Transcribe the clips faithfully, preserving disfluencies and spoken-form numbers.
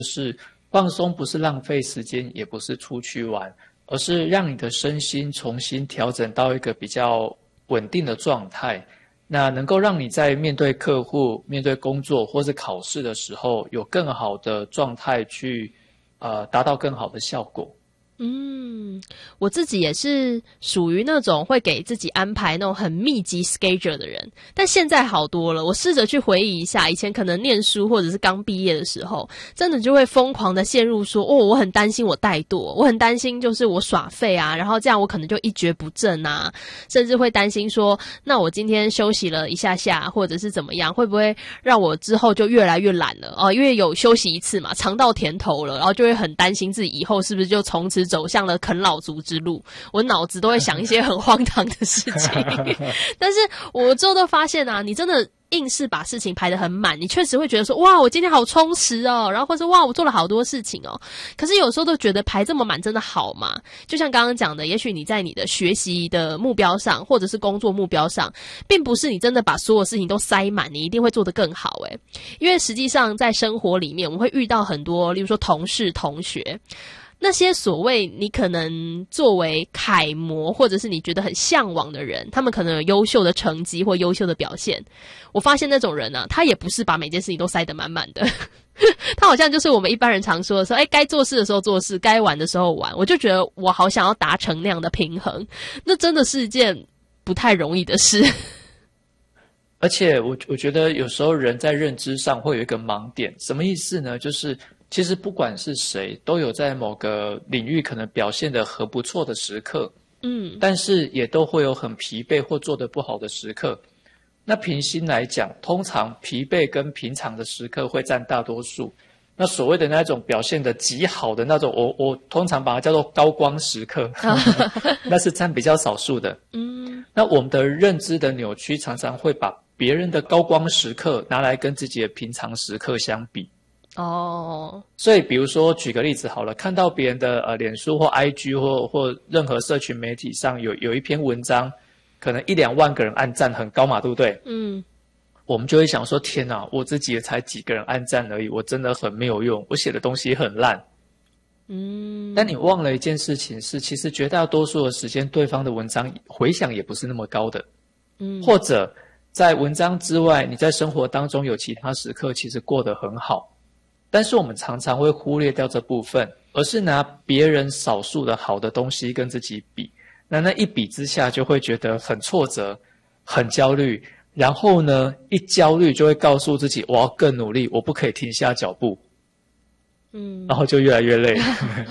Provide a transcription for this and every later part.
就是放松不是浪费时间，也不是出去玩，而是让你的身心重新调整到一个比较稳定的状态，那能够让你在面对客户、面对工作或是考试的时候，有更好的状态去呃达到更好的效果。 嗯，我自己也是属于那种会给自己安排那种很密集 schedule 的人，但现在好多了。我试着去回忆一下，以前可能念书或者是刚毕业的时候，真的就会疯狂的陷入说，哦，我很担心我怠惰，我很担心就是我耍废啊，然后这样我可能就一蹶不振啊，甚至会担心说，那我今天休息了一下下，或者是怎么样，会不会让我之后就越来越懒了哦？因为有休息一次嘛，尝到甜头了，然后就会很担心自己以后是不是就从此走向了啃老族之路，我脑子都会想一些很荒唐的事情。但是我之后都发现啊，你真的硬是把事情排得很满，你确实会觉得说，哇，我今天好充实哦，然后或是哇，我做了好多事情哦。可是有时候都觉得排这么满真的好吗？就像刚刚讲的，也许你在你的学习的目标上，或者是工作目标上，并不是你真的把所有事情都塞满，你一定会做得更好诶。因为实际上在生活里面，我们会遇到很多，例如说同事、同学。那些所谓你可能作为楷模，或者是你觉得很向往的人，他们可能有优秀的成绩或优秀的表现。我发现那种人啊，他也不是把每件事情都塞得满满的，他好像就是我们一般人常说的说，哎，该做事的时候做事，该玩的时候玩。我就觉得我好想要达成那样的平衡，那真的是一件不太容易的事。 而且我我觉得有时候人在认知上会有一个盲点，什么意思呢？就是其实不管是谁，都有在某个领域可能表现得很不错的时刻，嗯，但是也都会有很疲惫或做得不好的时刻。那平心来讲，通常疲惫跟平常的时刻会占大多数。那所谓的那种表现得极好的那种，我我通常把它叫做高光时刻，那是占比较少数的。嗯，那我们的认知的扭曲，常常会把别人的高光时刻拿来跟自己的平常时刻相比。哦，所以比如说举个例子好了，看到别人的呃脸书或 I G 或或任何社群媒体上有有一篇文章，可能一两万个人按赞，很高嘛，对不对？嗯，我们就会想说，天哪，我自己也才几个人按赞而已，我真的很没有用，我写的东西很烂。嗯，但你忘了一件事情是，其实绝大多数的时间，对方的文章回响也不是那么高的。嗯，或者在文章之外，你在生活当中有其他时刻其实过得很好。但是我们常常会忽略掉这部分，而是拿别人少数的好的东西跟自己比，那那一比之下就会觉得很挫折，很焦虑，然后呢，一焦虑就会告诉自己我要更努力，我不可以停下脚步，嗯，然后就越来越累。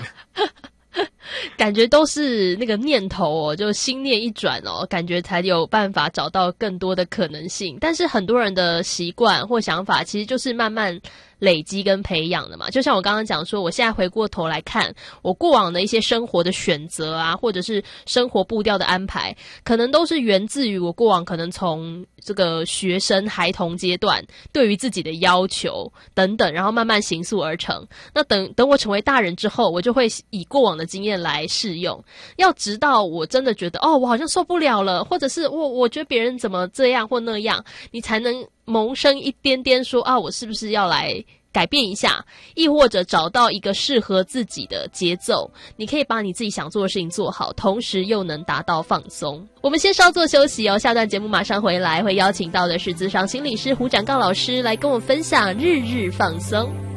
感觉都是那个念头哦，就心念一转哦，感觉才有办法找到更多的可能性。但是很多人的习惯或想法其实就是慢慢累积跟培养的嘛。就像我刚刚讲说，我现在回过头来看我过往的一些生活的选择啊，或者是生活步调的安排，可能都是源自于我过往可能从这个学生孩童阶段对于自己的要求等等，然后慢慢形塑而成。那等等我成为大人之后，我就会以过往的经验来适用，要直到我真的觉得哦，我好像受不了了，或者是我我觉得别人怎么这样或那样，你才能萌生一点点说啊，我是不是要来改变一下，亦或者找到一个适合自己的节奏，你可以把你自己想做的事情做好，同时又能达到放松。我们先稍作休息哦，下段节目马上回来，会邀请到的是咨商心理师胡展诰老师来跟我分享日日放松。